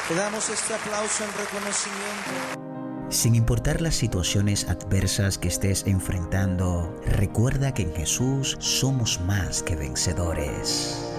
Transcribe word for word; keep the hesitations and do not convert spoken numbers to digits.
Te damos este aplauso en reconocimiento. Sin importar las situaciones adversas que estés enfrentando, recuerda que en Jesús somos más que vencedores.